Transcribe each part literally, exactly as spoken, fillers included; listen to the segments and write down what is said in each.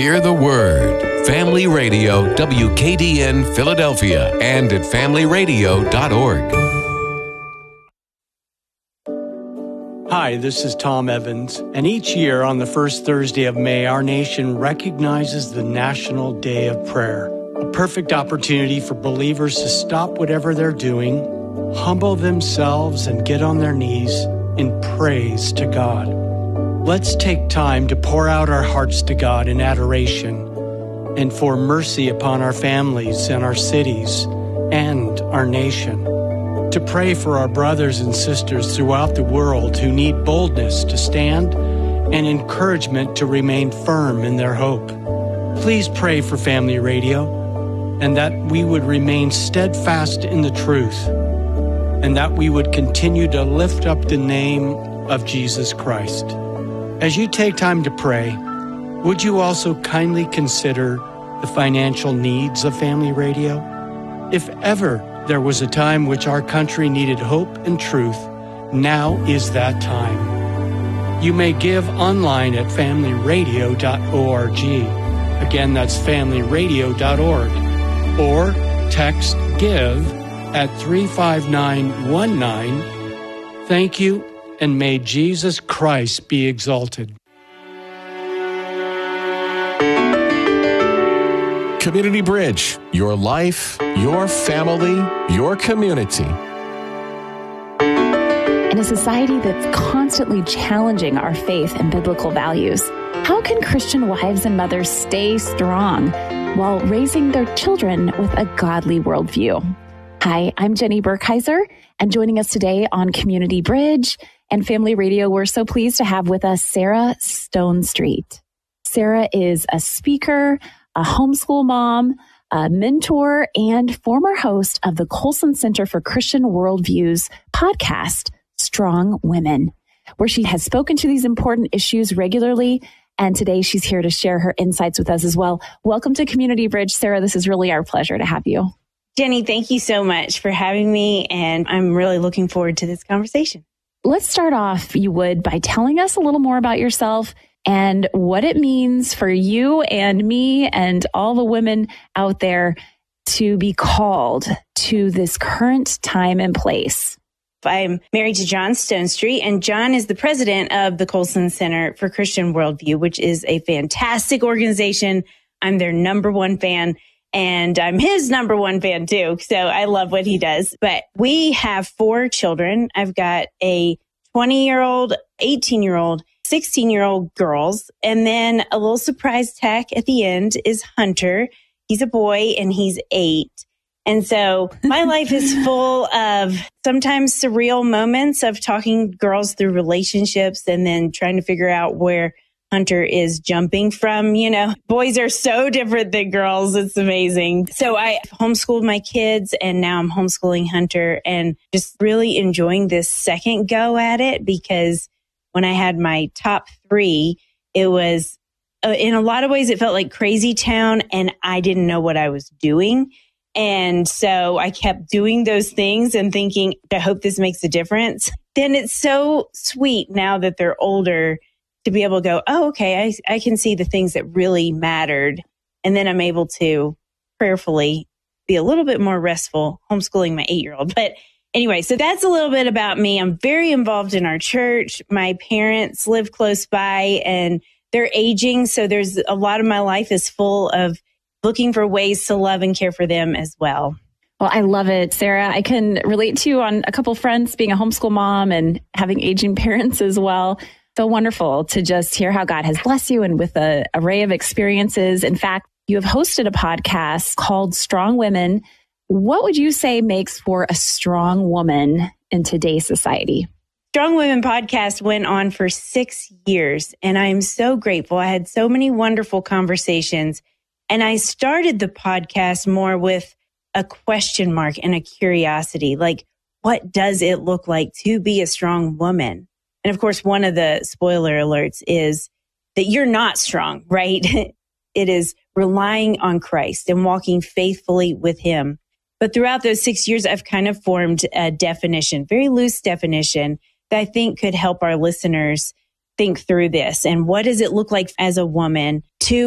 Hear the Word. Family Radio, W K D N Philadelphia, and at family radio dot org. Hi, this is Tom Evans, and each year on the first Thursday of May, our nation recognizes the National Day of Prayer, a perfect opportunity for believers to stop whatever they're doing, humble themselves, and get on their knees in praise to God. Let's take time to pour out our hearts to God in adoration and for mercy upon our families and our cities and our nation. To pray for our brothers and sisters throughout the world who need boldness to stand and encouragement to remain firm in their hope. Please pray for Family Radio and that we would remain steadfast in the truth and that we would continue to lift up the name of Jesus Christ. As you take time to pray, would you also kindly consider the financial needs of Family Radio? If ever there was a time which our country needed hope and truth, now is that time. You may give online at family radio dot org. Again, that's family radio dot org. Or text GIVE at three five nine one nine. Thank you, and may Jesus Christ be exalted. Community Bridge, your life, your family, your community. In a society that's constantly challenging our faith and biblical values, how can Christian wives and mothers stay strong while raising their children with a godly worldview? Hi, I'm Jenny Burkheiser, and joining us today on Community Bridge and Family Radio, we're so pleased to have with us Sarah Stonestreet. Sarah is a speaker, a homeschool mom, a mentor, and former host of the Colson Center for Christian Worldviews podcast, Strong Women, where she has spoken to these important issues regularly. And today she's here to share her insights with us as well. Welcome to Community Bridge, Sarah. This is really our pleasure to have you. Jenny, thank you so much for having me. And I'm really looking forward to this conversation. Let's start off, if you would, by telling us a little more about yourself and what it means for you and me and all the women out there to be called to this current time and place. I'm married to John Stonestreet, and John is the president of the Colson Center for Christian Worldview, which is a fantastic organization. I'm their number one fan, and I'm his number one fan too. So I love what he does. But we have four children. I've got a twenty-year-old, eighteen-year-old, sixteen-year-old girls. And then a little surprise tech at the end is Hunter. He's a boy and he's eight. And so my life is full of sometimes surreal moments of talking girls through relationships and then trying to figure out where Hunter is jumping from. You know, boys are so different than girls. It's amazing. So I homeschooled my kids and now I'm homeschooling Hunter and just really enjoying this second go at it, because when I had my top three, it was uh, in a lot of ways, it felt like crazy town and I didn't know what I was doing. And so I kept doing those things and thinking, I hope this makes a difference. Then it's so sweet now that they're older to be able to go, oh, okay, I, I can see the things that really mattered. And then I'm able to prayerfully be a little bit more restful homeschooling my eight-year-old. But anyway, so that's a little bit about me. I'm very involved in our church. My parents live close by and they're aging. So there's a lot of my life is full of looking for ways to love and care for them as well. Well, I love it, Sarah. I can relate to you on a couple fronts, being a homeschool mom and having aging parents as well. So wonderful to just hear how God has blessed you and with an array of experiences. In fact, you have hosted a podcast called Strong Women. What would you say makes for a strong woman in today's society? Strong Women podcast went on for six years, and I'm so grateful. I had so many wonderful conversations. And I started the podcast more with a question mark and a curiosity, like, what does it look like to be a strong woman? And of course, one of the spoiler alerts is that you're not strong, right? It is relying on Christ and walking faithfully with him. But throughout those six years, I've kind of formed a definition, very loose definition that I think could help our listeners think through this. And what does it look like as a woman to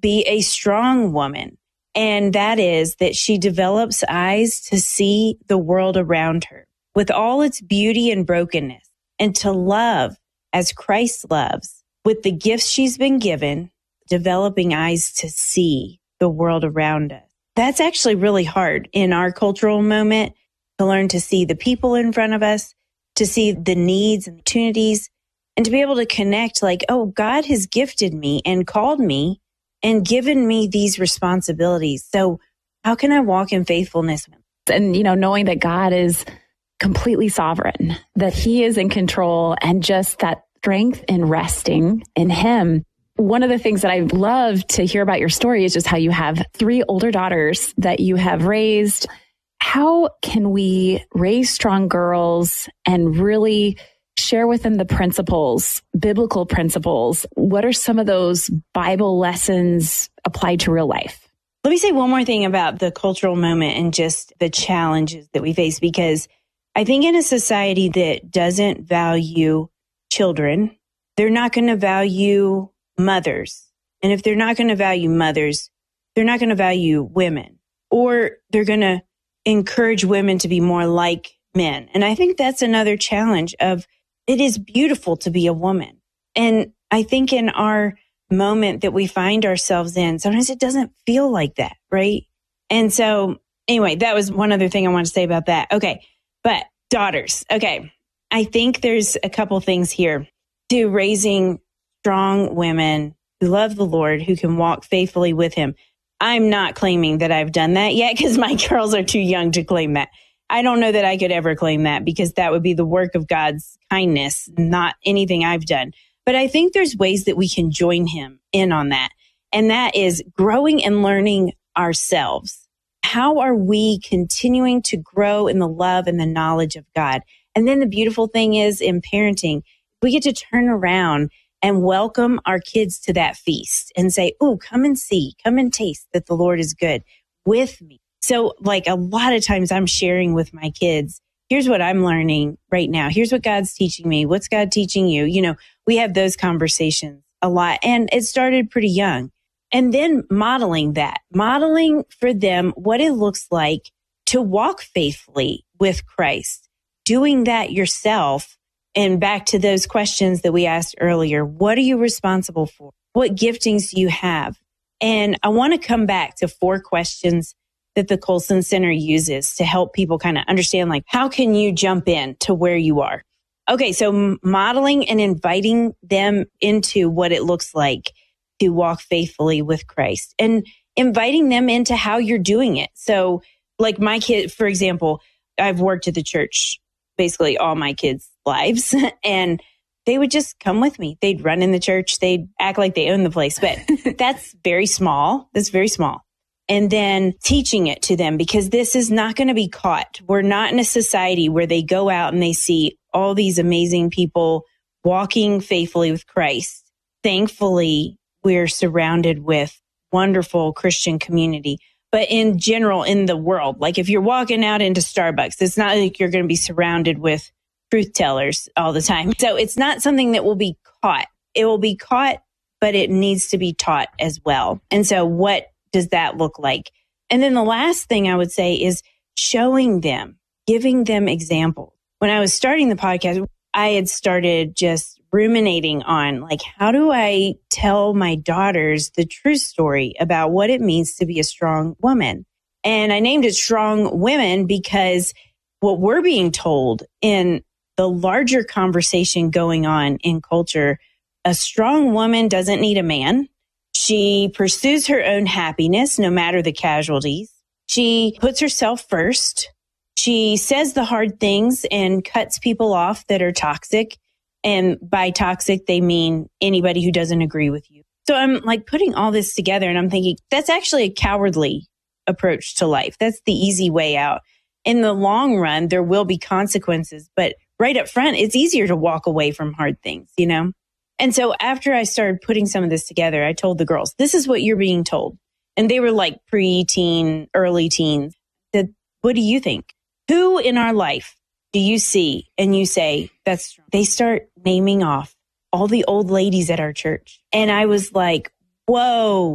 be a strong woman. And that is that she develops eyes to see the world around her with all its beauty and brokenness, and to love as Christ loves with the gifts she's been given, developing eyes to see the world around us. That's actually really hard in our cultural moment, to learn to see the people in front of us, to see the needs and opportunities, and to be able to connect like, oh, God has gifted me and called me and given me these responsibilities. So how can I walk in faithfulness? And, you know, knowing that God is completely sovereign, that he is in control, and just that strength in resting in him. One of the things that I love to hear about your story is just how you have three older daughters that you have raised. How can we raise strong girls and really share with them the principles, biblical principles? What are some of those Bible lessons applied to real life? Let me say one more thing about the cultural moment and just the challenges that we face, because I think in a society that doesn't value children, they're not going to value mothers. And if they're not going to value mothers, they're not going to value women, or they're going to encourage women to be more like men. And I think that's another challenge of, it is beautiful to be a woman. And I think in our moment that we find ourselves in, sometimes it doesn't feel like that, right? And so anyway, that was one other thing I want to say about that. Okay. But daughters, okay. I think there's a couple things here to raising strong women who love the Lord, who can walk faithfully with him. I'm not claiming that I've done that yet, because my girls are too young to claim that. I don't know that I could ever claim that, because that would be the work of God's kindness, not anything I've done. But I think there's ways that we can join him in on that. And that is growing and learning ourselves. How are we continuing to grow in the love and the knowledge of God? And then the beautiful thing is, in parenting, we get to turn around and welcome our kids to that feast and say, oh, come and see, come and taste that the Lord is good with me. So like a lot of times I'm sharing with my kids, here's what I'm learning right now. Here's what God's teaching me. What's God teaching you? You know, we have those conversations a lot, and it started pretty young. And then modeling that, modeling for them what it looks like to walk faithfully with Christ, doing that yourself. And back to those questions that we asked earlier, what are you responsible for? What giftings do you have? And I want to come back to four questions that the Colson Center uses to help people kind of understand, like, how can you jump in to where you are? Okay, so modeling and inviting them into what it looks like to walk faithfully with Christ, and inviting them into how you're doing it. So like my kid, for example, I've worked at the church basically all my kids' lives, and they would just come with me. They'd run in the church. They'd act like they own the place, but that's very small. That's very small. And then teaching it to them, because this is not going to be caught. We're not in a society where they go out and they see all these amazing people walking faithfully with Christ. Thankfully, we're surrounded with wonderful Christian community. But in general, in the world, like if you're walking out into Starbucks, it's not like you're going to be surrounded with truth tellers all the time. So it's not something that will be caught. It will be caught, but it needs to be taught as well. And so what does that look like? And then the last thing I would say is showing them, giving them examples. When I was starting the podcast, I had started just ruminating on, like, how do I tell my daughters the true story about what it means to be a strong woman? And I named it Strong Women because what we're being told in the larger conversation going on in culture, a strong woman doesn't need a man. She pursues her own happiness, no matter the casualties. She puts herself first. She says the hard things and cuts people off that are toxic. And by toxic, they mean anybody who doesn't agree with you. So I'm like putting all this together and I'm thinking that's actually a cowardly approach to life. That's the easy way out. In the long run, there will be consequences, but right up front, it's easier to walk away from hard things, you know? And so after I started putting some of this together, I told the girls, this is what you're being told. And they were like pre-teen, early teens. That, what do you think? Who in our life do you see and you say, that's strong? They start naming off all the old ladies at our church. And I was like, whoa,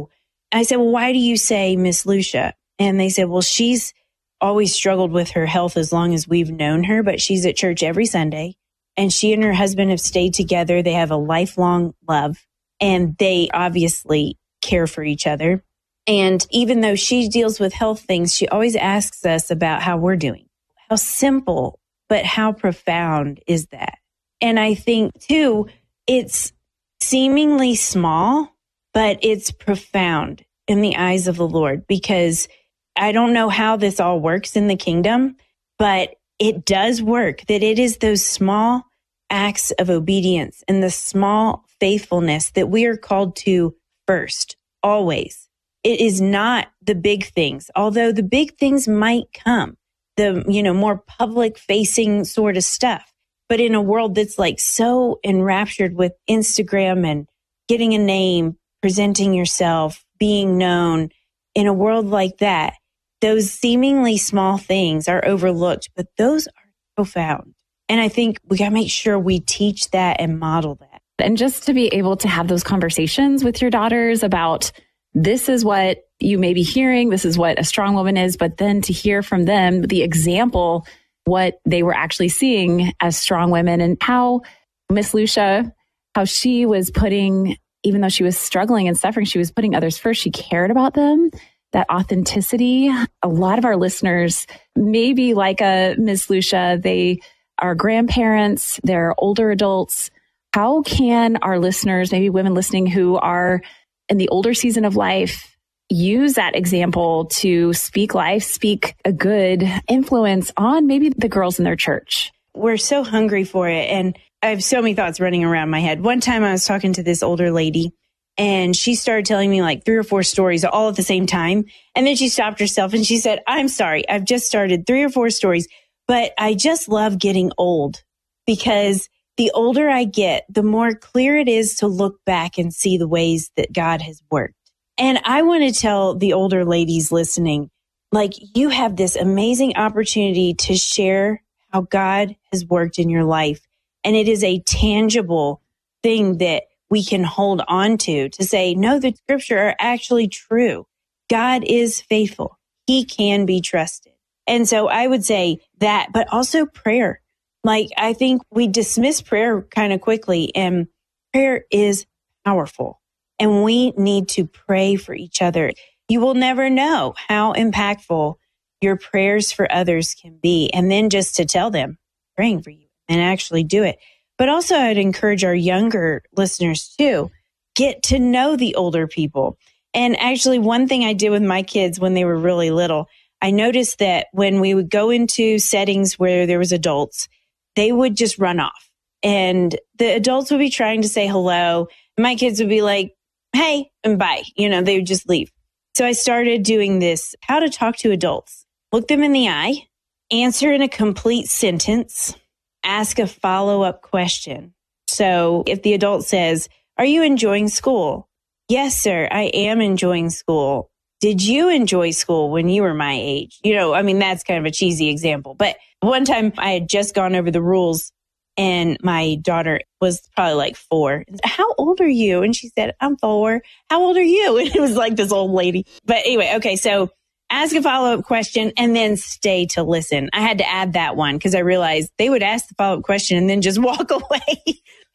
I said, well, why do you say Miss Lucia? And they said, well, she's always struggled with her health as long as we've known her, but she's at church every Sunday. And she and her husband have stayed together. They have a lifelong love, and they obviously care for each other. And even though she deals with health things, she always asks us about how we're doing. How simple, but how profound is that? And I think, too, it's seemingly small, but it's profound in the eyes of the Lord, because I don't know how this all works in the kingdom, but it does work, that it is those small acts of obedience and the small faithfulness that we are called to first, always. It is not the big things, although the big things might come, the, you know, more public facing sort of stuff. But in a world that's like so enraptured with Instagram and getting a name, presenting yourself, being known, in a world like that, those seemingly small things are overlooked, but those are profound. And I think we got to make sure we teach that and model that. And just to be able to have those conversations with your daughters about, this is what you may be hearing, this is what a strong woman is, but then to hear from them the example, what they were actually seeing as strong women, and how Miss Lucia, how she was putting, even though she was struggling and suffering, she was putting others first. She cared about them. That authenticity. A lot of our listeners, maybe like a Miss Lucia, they are grandparents, they're older adults. How can our listeners, maybe women listening who are in the older season of life, use that example to speak life, speak a good influence on maybe the girls in their church? We're so hungry for it. And I have so many thoughts running around my head. One time I was talking to this older lady, and she started telling me like three or four stories all at the same time. And then she stopped herself and she said, I'm sorry, I've just started three or four stories, but I just love getting old, because the older I get, the more clear it is to look back and see the ways that God has worked. And I want to tell the older ladies listening, like, you have this amazing opportunity to share how God has worked in your life. And it is a tangible thing that we can hold on to, to say, no, the scripture are actually true. God is faithful. He can be trusted. And so I would say that, but also prayer. Like, I think we dismiss prayer kind of quickly, and prayer is powerful, and we need to pray for each other. You will never know how impactful your prayers for others can be. And then just to tell them, praying for you, and actually do it. But also, I'd encourage our younger listeners too, get to know the older people. And actually, one thing I did with my kids when they were really little, I noticed that when we would go into settings where there was adults, they would just run off. And the adults would be trying to say hello. My kids would be like, hey, and bye. You know, they would just leave. So I started doing this, how to talk to adults. Look them in the eye, answer in a complete sentence, ask a follow-up question. So if the adult says, are you enjoying school? Yes, sir, I am enjoying school. Did you enjoy school when you were my age? You know, I mean, that's kind of a cheesy example. But one time I had just gone over the rules, and my daughter was probably like four. How old are you? And she said, I'm four. How old are you? And it was like this old lady. But anyway, okay, so ask a follow-up question and then stay to listen. I had to add that one because I realized they would ask the follow-up question and then just walk away.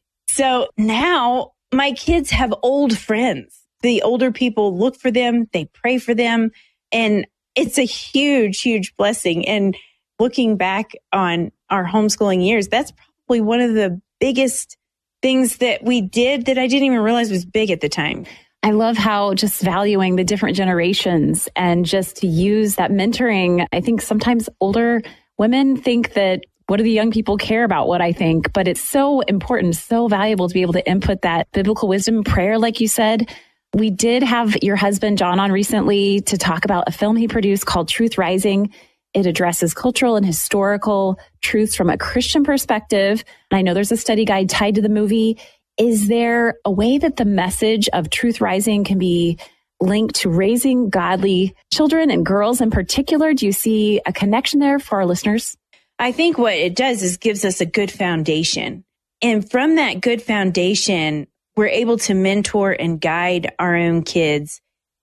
So now my kids have old friends. The older people look for them, they pray for them, and it's a huge, huge blessing. And looking back on our homeschooling years, that's probably one of the biggest things that we did that I didn't even realize was big at the time. I love how just valuing the different generations and just to use that mentoring. I think sometimes older women think that, what do the young people care about what I think? But it's so important, so valuable to be able to input that biblical wisdom, prayer, like you said. We did have your husband, John, on recently to talk about a film he produced called Truth Rising. It addresses cultural and historical truths from a Christian perspective. And I know there's a study guide tied to the movie. Is there a way that the message of Truth Rising can be linked to raising godly children and girls in particular? Do you see a connection there for our listeners? I think what it does is gives us a good foundation. And from that good foundation, we're able to mentor and guide our own kids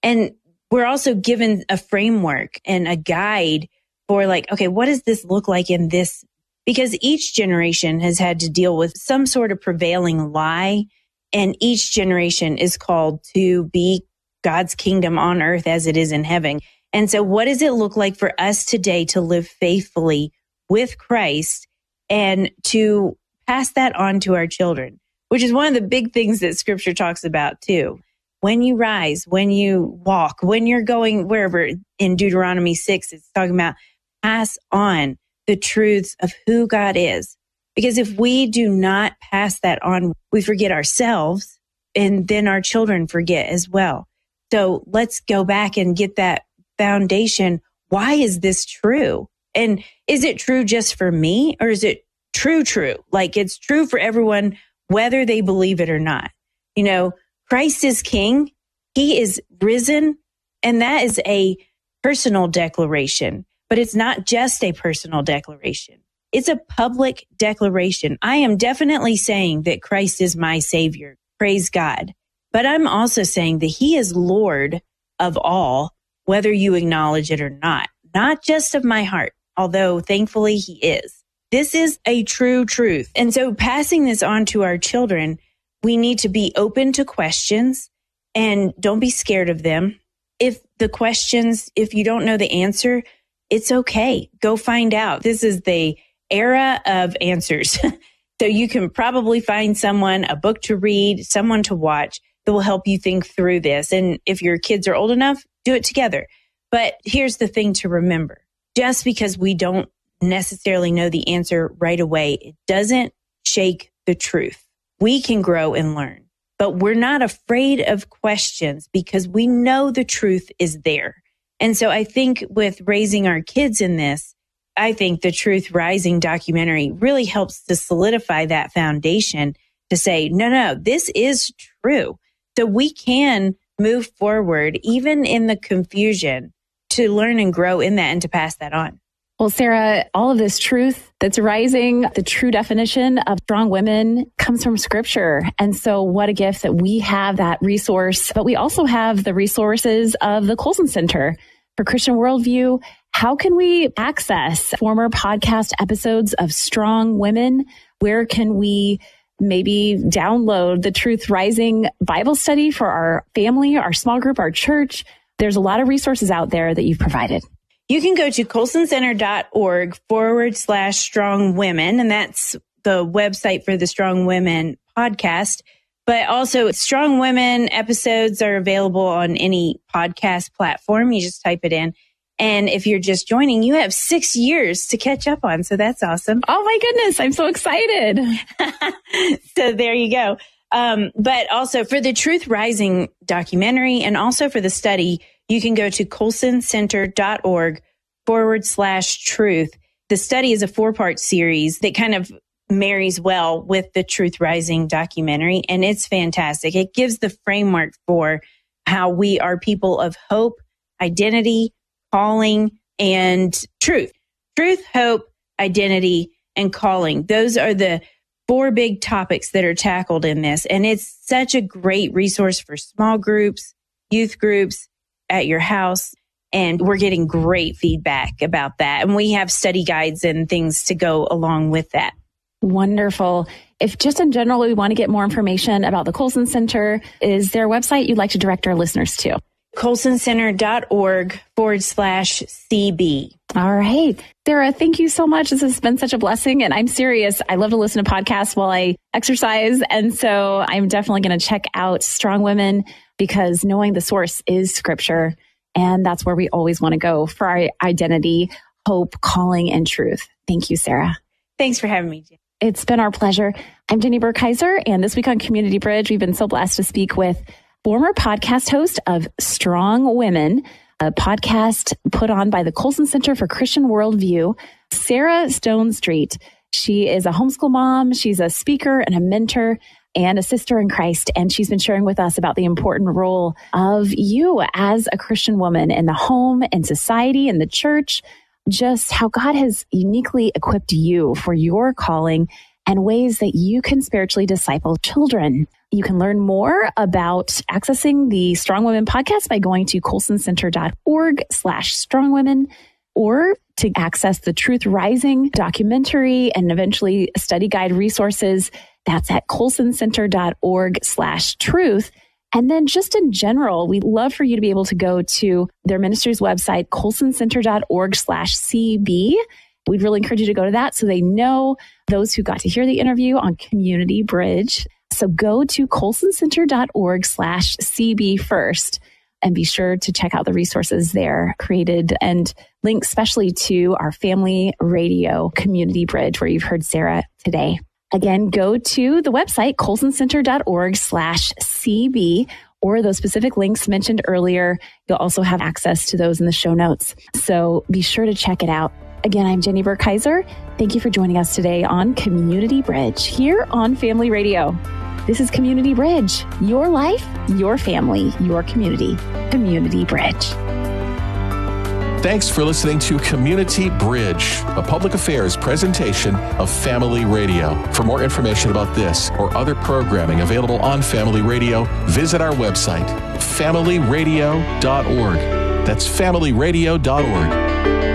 And we're also given a framework and a guide for like, okay, what does this look like in this? Because each generation has had to deal with some sort of prevailing lie. And each generation is called to be God's kingdom on earth as it is in heaven. And so what does it look like for us today to live faithfully with Christ and to pass that on to our children, which is one of the big things that scripture talks about too. When you rise, when you walk, when you're going wherever in Deuteronomy six, it's talking about pass on the truths of who God is. Because if we do not pass that on, we forget ourselves and then our children forget as well. So let's go back and get that foundation. Why is this true? And is it true just for me, or is it true, true? Like it's true for everyone, whether they believe it or not. You know, Christ is King. He is risen. And that is a personal declaration, but it's not just a personal declaration. It's a public declaration. I am definitely saying that Christ is my Savior. Praise God. But I'm also saying that He is Lord of all, whether you acknowledge it or not, not just of my heart, although thankfully He is. This is a true truth. And so passing this on to our children, we need to be open to questions and don't be scared of them. If the questions, if you don't know the answer, it's okay. Go find out. This is the era of answers. So you can probably find someone, a book to read, someone to watch that will help you think through this. And if your kids are old enough, do it together. But here's the thing to remember. Just because we don't necessarily know the answer right away, it doesn't shake the truth. We can grow and learn, but we're not afraid of questions because we know the truth is there. And so I think with raising our kids in this, I think the Truth Rising documentary really helps to solidify that foundation to say, no, no, this is true. So we can move forward, even in the confusion, to learn and grow in that and to pass that on. Well, Sarah, all of this truth that's rising, the true definition of strong women comes from Scripture. And so what a gift that we have that resource, but we also have the resources of the Colson Center for Christian Worldview. How can we access former podcast episodes of Strong Women? Where can we maybe download the Truth Rising Bible study for our family, our small group, our church? There's a lot of resources out there that you've provided. You can go to colsoncenter.org forward slash strong women, and that's the website for the Strong Women podcast. But also, Strong Women episodes are available on any podcast platform. You just type it in. And if you're just joining, you have six years to catch up on. So that's awesome. Oh, my goodness. I'm so excited. So there you go. Um, but also for the Truth Rising documentary and also for the study, you can go to colsoncenter.org forward slash truth. The study is a four-part series that kind of marries well with the Truth Rising documentary, and it's fantastic. It gives the framework for how we are people of hope, identity, calling, and truth. Truth, hope, identity, and calling. Those are the four big topics that are tackled in this, and it's such a great resource for small groups, youth groups, at your house, and we're getting great feedback about that. And we have study guides and things to go along with that. Wonderful. If just in general, we want to get more information about the Colson Center, is there a website you'd like to direct our listeners to? colsoncenter.org forward slash CB. All right. Sarah, thank you so much. This has been such a blessing. And I'm serious. I love to listen to podcasts while I exercise. And so I'm definitely going to check out Strong Women because knowing the source is Scripture. And that's where we always want to go for our identity, hope, calling, and truth. Thank you, Sarah. Thanks for having me, Jen. It's been our pleasure. I'm Jenny Burkheiser. And this week on Community Bridge, we've been so blessed to speak with former podcast host of Strong Women, a podcast put on by the Colson Center for Christian Worldview, Sarah Stonestreet. She is a homeschool mom. She's a speaker and a mentor and a sister in Christ. And she's been sharing with us about the important role of you as a Christian woman in the home and society and the church, just how God has uniquely equipped you for your calling and ways that you can spiritually disciple children. You can learn more about accessing the Strong Women podcast by going to colsoncenter.org slash strongwomen, or to access the Truth Rising documentary and eventually study guide resources. That's at colsoncenter.org slash truth. And then just in general, we'd love for you to be able to go to their ministry's website, colsoncenter.org slash CB. We'd really encourage you to go to that so they know those who got to hear the interview on Community Bridge. So go to colsoncenter.org slash CB first and be sure to check out the resources there created and links especially to our Family Radio Community Bridge where you've heard Sarah today. Again, go to the website, colsoncenter.org slash CB, or those specific links mentioned earlier. You'll also have access to those in the show notes. So be sure to check it out. Again, I'm Jenny Burkheiser. Thank you for joining us today on Community Bridge here on Family Radio. This is Community Bridge, your life, your family, your community. Community Bridge. Thanks for listening to Community Bridge, a public affairs presentation of Family Radio. For more information about this or other programming available on Family Radio, visit our website, family radio dot org. That's family radio dot org.